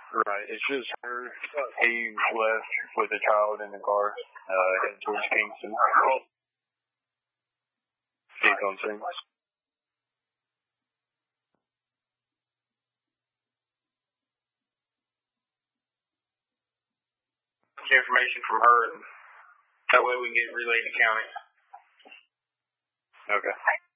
Right. It's just her. He left with a child in the car, heading towards Kingston. He's on scene. Information from her, and that way we can get it relayed to county. Okay.